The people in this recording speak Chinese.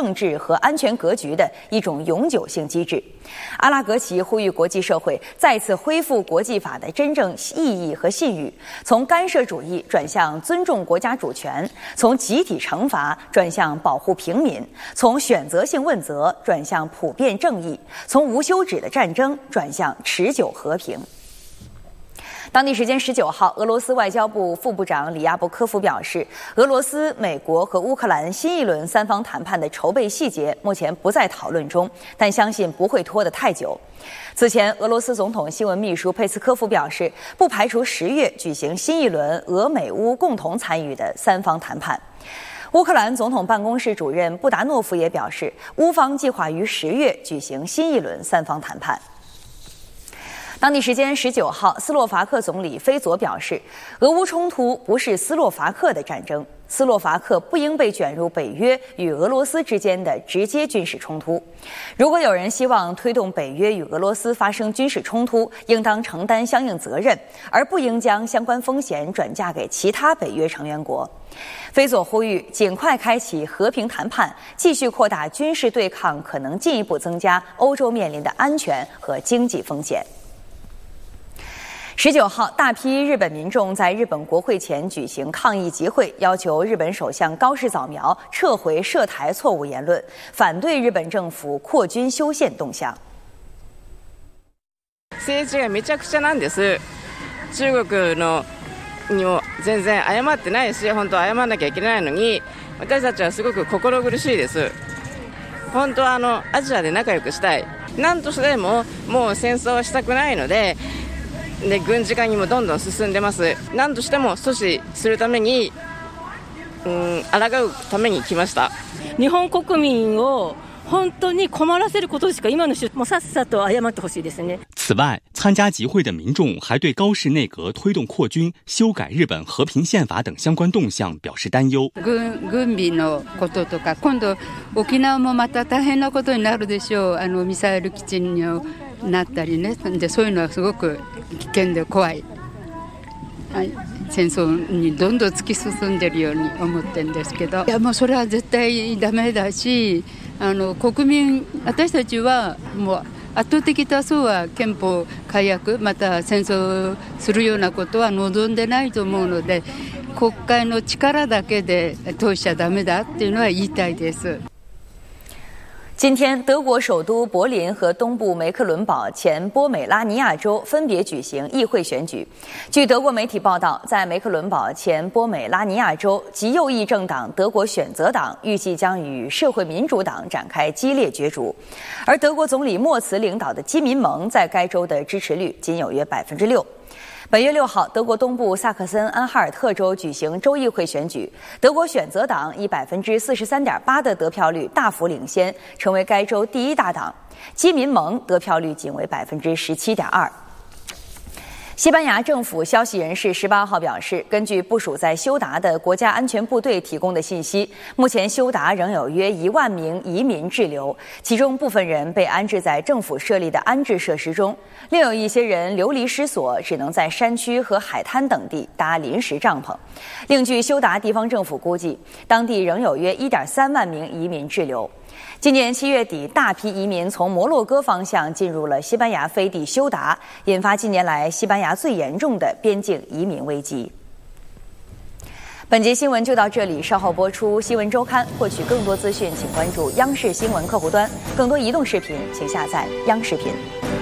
政治和安全格局的一种永久性机制。阿拉格齐呼吁国际社会再次恢复国际法的真正意义和信誉，从干涉主义转向尊重国家主权，从集体惩罚转向保护平民，从选择性问责转向普遍正义，从无休止的战争转向持久和平。当地时间19号，俄罗斯外交部副部长里亚布科夫表示，俄罗斯、美国和乌克兰新一轮三方谈判的筹备细节目前不在讨论中，但相信不会拖得太久。此前，俄罗斯总统新闻秘书佩斯科夫表示，不排除10月举行新一轮俄美乌共同参与的三方谈判。乌克兰总统办公室主任布达诺夫也表示，乌方计划于10月举行新一轮三方谈判。当地时间19号，斯洛伐克总理菲佐表示，俄乌冲突不是斯洛伐克的战争，斯洛伐克不应被卷入北约与俄罗斯之间的直接军事冲突。如果有人希望推动北约与俄罗斯发生军事冲突，应当承担相应责任，而不应将相关风险转嫁给其他北约成员国。菲佐呼吁尽快开启和平谈判，继续扩大军事对抗可能进一步增加欧洲面临的安全和经济风险。19号，大批日本民众在日本国会前举行抗议集会，要求日本首相高市早苗撤回涉台错误言论，反对日本政府扩军修宪动向。 政治がめちゃくちゃなんです。中国のにも全然謝ってないし、本当は謝らなきゃいけないのに、私たちはすごく心苦しいです。本当はアジアで仲良くしたい。何としてももう戦争はしたくないので。で軍事化にもどんどん進んでます。何としても阻止するために、抗うために来ました。 日本国民を本当に困らせることしか今のもうさっさと謝ってほしいですね。 此外，参加集会的民众还对高市内阁推动扩军、修改日本和平宪法等相关動向表示担忧。 軍備のこととか、今度沖縄もまた大変なことになるでしょう。ミサイル基地になったりね。でそういうのはすごく危険で怖い。戦争にどんどん突き進んでるように思ってるんですけど、いやもうそれは絶対ダメだし、国民私たちはもう圧倒的多数は憲法改悪また戦争するようなことは望んでないと思うので、国会の力だけで通しちゃダメだっていうのは言いたいです。 今天，德国首都柏林和东部梅克伦堡前波美拉尼亚州分别举行议会选举。据德国媒体报道，在梅克伦堡前波美拉尼亚州，极右翼政党德国选择党预计将与社会民主党展开激烈角逐，而德国总理默茨领导的基民盟在该州的支持率仅有约6%。本月6号，德国东部萨克森安哈尔特州举行州议会选举，德国选择党以43.8%的得票率大幅领先，成为该州第一大党。基民盟得票率仅为17.2%。西班牙政府消息人士18号表示，根据部署在休达的国家安全部队提供的信息，目前休达仍有约1万名移民滞留，其中部分人被安置在政府设立的安置设施中，另有一些人流离失所，只能在山区和海滩等地搭临时帐篷。另据休达地方政府估计，当地仍有约1.3万名移民滞留。今年7月底，大批移民从摩洛哥方向进入了西班牙飞地休达，引发近年来西班牙最严重的边境移民危机。本节新闻就到这里，稍后播出新闻周刊。获取更多资讯，请关注央视新闻客户端。更多移动视频，请下载央视频。